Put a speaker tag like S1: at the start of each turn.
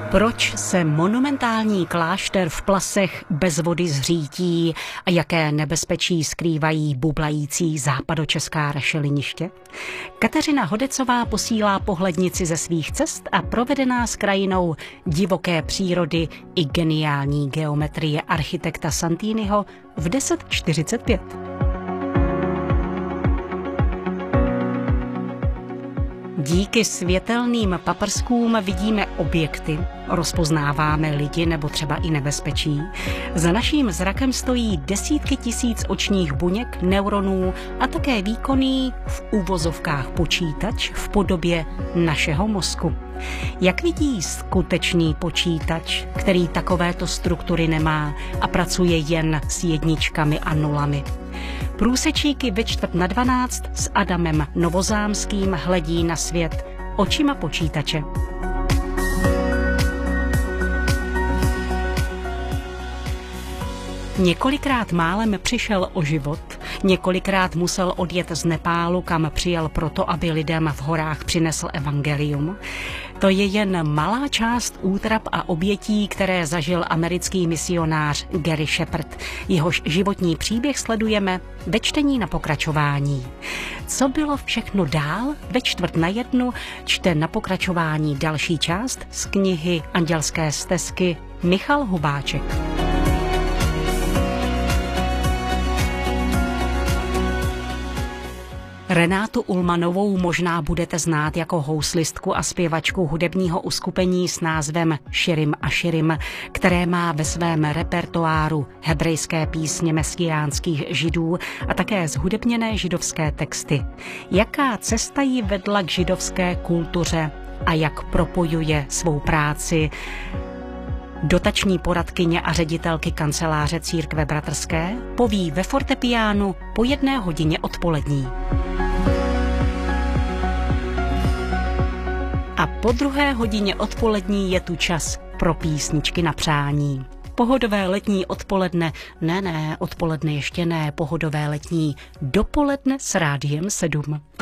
S1: Proč se monumentální klášter v Plasech bez vody zřítí a jaké nebezpečí skrývají bublající západočeská rašeliniště? Kateřina Hodecová posílá pohlednici ze svých cest a provede nás krajinou divoké přírody i geniální geometrie architekta Santiniho v 10:45. Díky světelným paprskům vidíme objekty, rozpoznáváme lidi nebo třeba i nebezpečí. Za naším zrakem stojí desítky tisíc očních buněk, neuronů a také výkonný v uvozovkách počítač v podobě našeho mozku. Jak vidí skutečný počítač, který takovéto struktury nemá a pracuje jen s jedničkami a nulami? Průsečíky ve 11:45 s Adamem Novozámským hledí na svět očima počítače. Několikrát málem přišel o život, několikrát musel odjet z Nepálu, kam přijel proto, aby lidem v horách přinesl evangelium. To je jen malá část útrap a obětí, které zažil americký misionář Gary Shepard. Jehož životní příběh sledujeme ve čtení na pokračování. Co bylo všechno dál? Ve 12:45 čte na pokračování další část z knihy Andělské stezky Michal Hubáček. Renátu Ulmanovou možná budete znát jako houslistku a zpěvačku hudebního uskupení s názvem Širim a Širim, které má ve svém repertoáru hebrejské písně mesiánských židů a také zhudebněné židovské texty. Jaká cesta jí vedla k židovské kultuře a jak propojuje svou práci dotační poradkyně a ředitelky kanceláře Církve bratrské, poví ve fortepiánu po 1:00 odpolední. A po 2:00 odpolední je tu čas pro písničky na přání. Pohodové letní odpoledne, odpoledne ještě ne, pohodové letní dopoledne s Rádiem 7.